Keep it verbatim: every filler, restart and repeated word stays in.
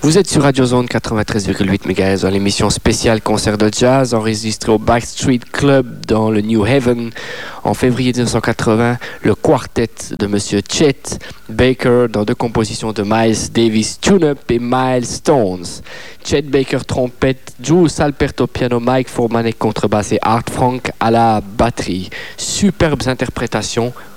Vous êtes sur Radio Zone quatre-vingt-treize virgule huit mégahertz dans l'émission spéciale concert de jazz enregistrée au Backstreet Club dans le New Haven en février mille neuf cent quatre-vingts. Le quartet de Monsieur Chet Baker dans deux compositions de Miles Davis Tune-Up et Miles Stones. Chet Baker trompette, Jules Salpert au piano, Mike Formanek contrebasse et Art Frank à la batterie. Superbes interprétations